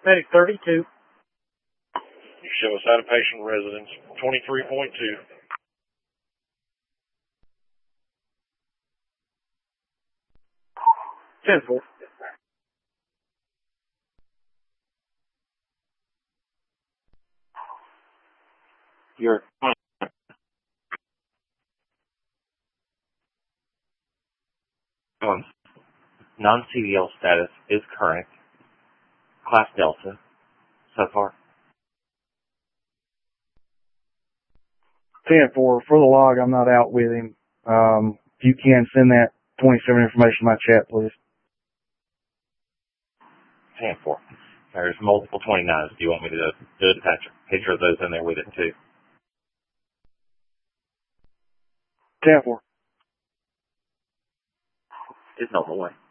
Medic 32. You show us out of patient residence 23.2. Ten four. You're non-CDL status is current. Class Delta so far. 10-4. For the log, I'm not out with him. If you can send that 27 information in my chat, please. 10-4. There's multiple 29s. Do you want me to attach a picture of those in there with it too? 10-4. It's on the way.